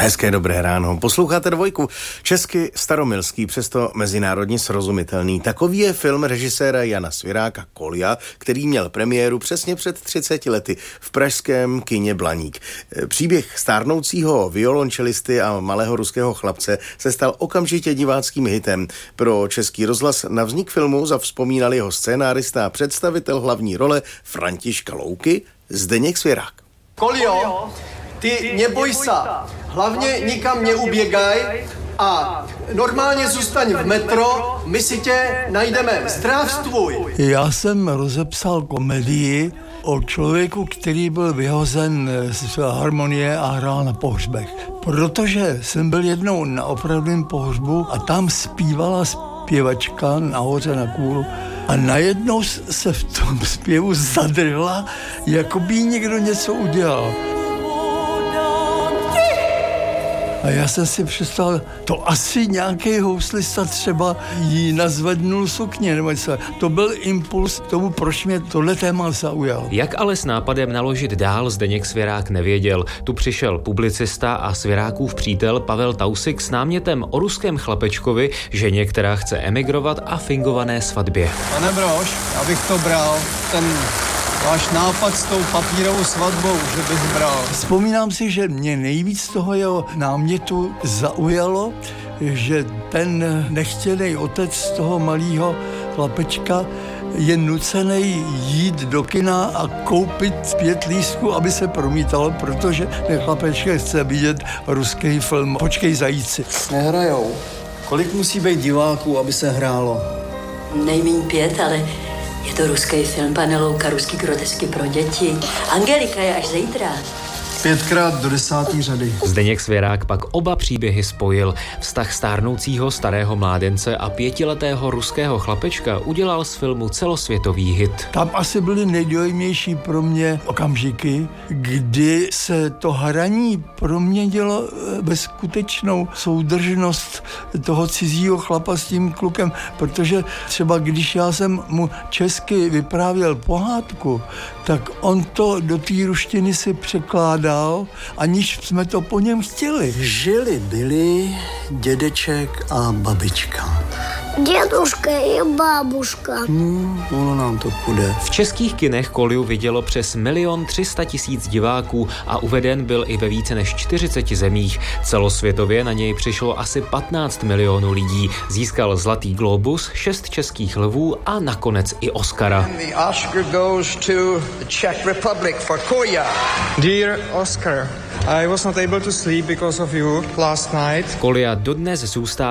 Hezké dobré ráno. Posloucháte Dvojku. Česky staromilský, přesto mezinárodně srozumitelný. Takový je film režiséra Jana Svěráka Kolia, který měl premiéru přesně před 30 lety v pražském kině Blaník. Příběh stárnoucího violončelisty a malého ruského chlapce se stal okamžitě diváckým hitem. Pro Český rozhlas na vznik filmu zavzpomínal jeho scénárista a představitel hlavní role Františka Louky Zdeněk Svěrák. Kolio, ty neboj se, hlavně nikam neuběgaj a normálně zůstaň v metro, my si tě najdeme. Zdravstvuj! Já jsem rozepsal komedii o člověku, který byl vyhozen z harmonie a hrál na pohřbech. Protože jsem byl jednou na opravdovém pohřbu a tam zpívala zpěvačka nahoře na kůlu a najednou se v tom zpěvu zadrhla, jako by někdo něco udělal. A já jsem si představil, to asi nějaký houslista třeba jí nazvednul sukně, nebo co. To byl impuls k tomu, proč mě tohle téma zaujal. Jak ale s nápadem naložit dál Zdeněk Svěrák nevěděl. Tu přišel publicista a Svěrákův přítel Pavel Tausik s námětem o ruském chlapečkovi, ženě, která chce emigrovat a fingované svatbě. Pane Brož, já bych to bral, ten váš nápad s tou papírovou svatbou, že bych bral. Vzpomínám si, že mě nejvíc toho jeho námětu zaujalo, že ten nechtěný otec toho malého chlapečka je nucený jít do kina a koupit 5 lístků, aby se promítalo, protože ten chlapeček chce vidět ruský film Počkej zajíci. Nehrajou. Kolik musí být diváků, aby se hrálo? Nejméně 5, ale je to ruský film, pane Louka, ruský grotesky pro děti. Angelika je až zítra. 5krát do 10. řady. Zdeněk Svěrák pak oba příběhy spojil. Vztah stárnoucího starého mládence a 5letého ruského chlapečka udělal z filmu celosvětový hit. Tam asi byly nejdojemnější pro mě okamžiky, kdy se to hraní proměnilo ve skutečnou soudržnost toho cizího chlapa s tím klukem, protože třeba když já jsem mu česky vyprávěl pohádku, tak on to do té ruštiny si překládal, aniž jsme to po něm chtěli. Byli dědeček a babička. Děduška i babuška. Ono nám to půjde. V českých kinech Koliu vidělo přes 1 300 000 diváků a uveden byl i ve více než 40 zemích. Celosvětově na něj přišlo asi 15 milionů lidí. Získal Zlatý glóbus, 6 českých lvů a nakonec i Oscara. The Oscar goes to the Czech Republic for Kolia. Dear Oscar, I was not able to sleep because of you last night. Kolia dodnes zůstává